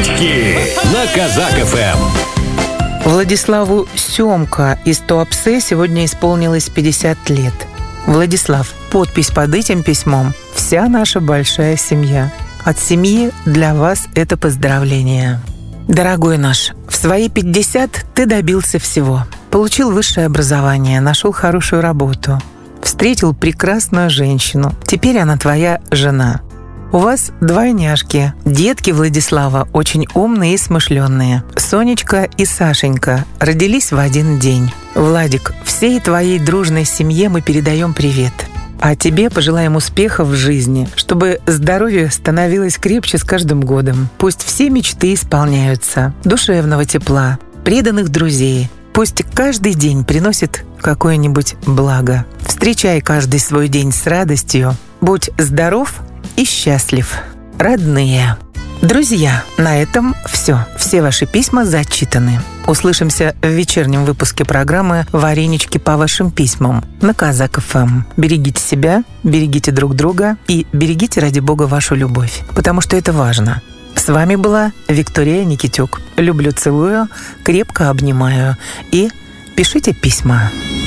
Шутки на Казак-ФМ. Владиславу Семко из Туапсе сегодня исполнилось 50 лет. Владислав, подпись под этим письмом «Вся наша большая семья». От семьи для вас это поздравление. Дорогой наш, в свои 50 ты добился всего. Получил высшее образование, нашел хорошую работу, встретил прекрасную женщину. Теперь она твоя жена. У вас двойняшки. Детки Владислава очень умные и смышленые. Сонечка и Сашенька родились в один день. Владик, всей твоей дружной семье мы передаем привет. А тебе пожелаем успехов в жизни, чтобы здоровье становилось крепче с каждым годом. Пусть все мечты исполняются. Душевного тепла, преданных друзей. Пусть каждый день приносит какое-нибудь благо. Встречай каждый свой день с радостью. Будь здоров и счастлив. Родные. Друзья, на этом все. Все ваши письма зачитаны. Услышимся в вечернем выпуске программы «Варенички по вашим письмам» на Казак-ФМ. Берегите себя, берегите друг друга и берегите, ради Бога, вашу любовь, потому что это важно. С вами была Виктория Никитюк. Люблю, целую, крепко обнимаю и пишите письма.